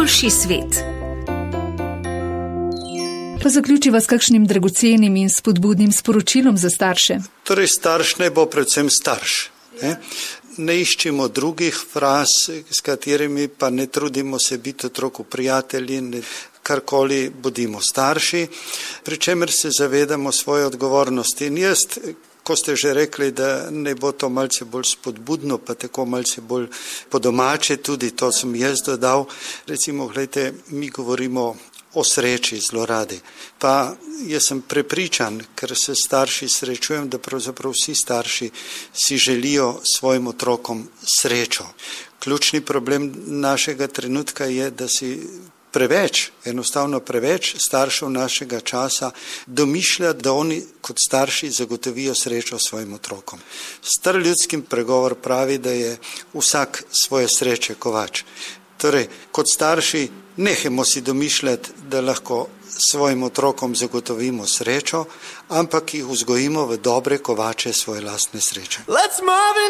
Boljši svet. Pa zaključiva s kakšnim dragocenim in spodbudnim sporočilom za starše. Torej, starš naj bo predvsem starš. Ne iščimo drugih fraz, s katerimi pa ne trudimo se biti otroku prijatelji, karkoli, bodimo starši, pri čemer se zavedamo svoje odgovornosti. In jaz, ko ste že rekli, da ne bo to malce bolj spodbudno, pa tako malce bolj po domače, tudi to sem jaz dodal. Recimo, gledajte, mi govorimo o sreči zelo radi. Pa jaz sem prepričan, ker se starši srečujem, da pravzaprav vsi starši si želijo svojim otrokom srečo. Ključni problem našega trenutka je, da si enostavno preveč staršev našega časa domišlja, da oni kot starši zagotovijo srečo svojim otrokom. Star ljudski pregovor pravi, da je vsak svoje sreče kovač. Torej, kot starši nehajmo si domišljati, da lahko svojim otrokom zagotovimo srečo, ampak jih vzgojimo v dobre kovače svoje lastne sreče.